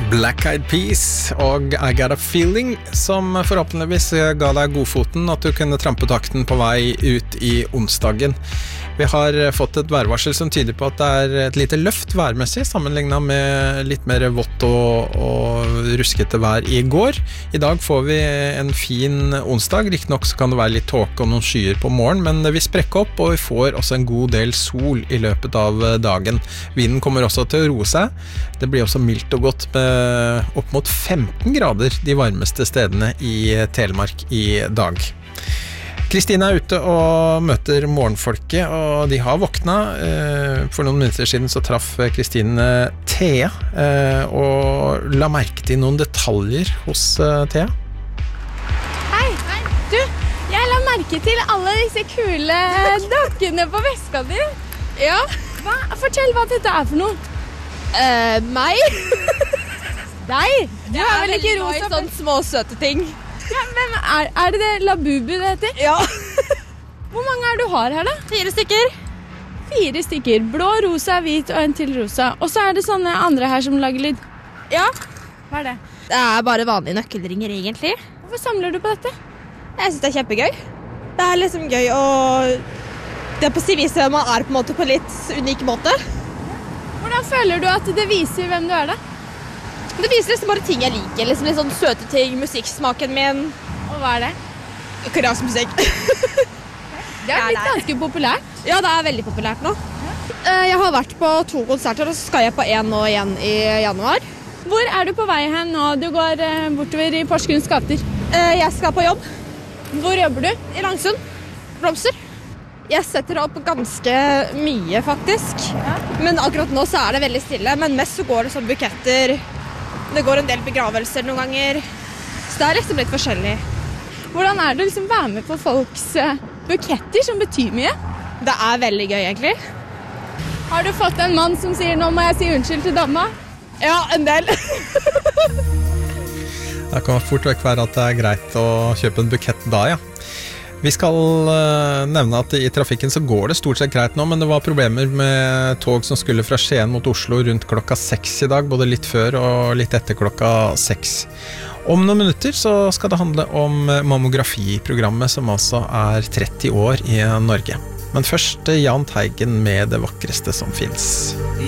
Black Eyed Peas og I Got a Feeling, som forhåpentligvis ga deg godfoten at du kunne trampe takten på vei ut i onsdagen. Vi har fått et værvarsel som tyder på at det er et lite løft værmessig, sammenlignet med litt mer vått og ruskete vær i går. I dag får vi en fin onsdag, riktignok så kan det være litt tåke og noen skyer på morgen, men det vil sprekke opp, og vi får også en god del sol i løpet av dagen. Vinden kommer også til å roe seg. Det blir også mildt og godt med opp mot 15 grader de varmeste stedene i Telemark i dag. Kristine er ute og møter morgenfolket, og de har våkna. For noen minutter siden så traff Kristine Thea, og la merke til noen detaljer hos Thea. Hei, du, jeg la merke til alle disse kule dokkene på veska di. Ja. Fortell hva dette er for noe. Meg? Deg? Du Jeg har vel ikke veldig glad i rosa sånne små søte ting. Ja, hvem er det Labubu det heter? Ja. Hvor mange er du har her da? 4 stykker. 4 stykker. Blå, rosa, hvit og en til rosa. Og så er det sånne andre her som lager lyd. Ja. Hva er det? Det er bare vanlige nøkkelringer egentlig. Hvorfor samler du på dette? Jeg synes det er kjempegøy. Det er liksom gøy å... Det er på å si vise hvem man er på en måte på en litt unik måte. Hvordan føler du at det viser hvem du er da? Det viser liksom bare ting jeg liker. Liksom litt sånn søte ting, musikksmaken min. Og hva er det? Koreansk musikk. Det er blitt ganske populært. Ja, det er veldig populært nå. Jeg har vært på 2 konserter, og så skal jeg på 1 nå igjen i januar. Hvor er du på vei hen nå? Du går bortover i Porsgrunns gater. Jeg skal på jobb Hvor jobber du? i Langsund. Blomster. Jeg setter opp ganske mye, faktisk. Men akkurat nå så er det veldig stille. Men mest så går det sånn buketter. Det går en del begravelser noen ganger. Så det er liksom litt forskjellig. Hvordan er det å liksom være med på folks buketter som betyr mye? Det er veldig gøy, egentlig. Har du fått en mann som sier 'nå må jeg si unnskyld til dama'? Ja, en del. Det kan fort vekk være at det er greit å kjøpe en bukett da, ja. Vi skal nevne at i trafikken så går det stort sett greit nå, men det var problemer med tog som skulle fra Skien mot Oslo rundt klokka 6 i dag, både litt før og litt etter klokka 6. Om noen minutter så skal det handle om mammografiprogrammet som altså er 30 år i Norge. Men først Jahn Teigen med Det vakreste som finnes.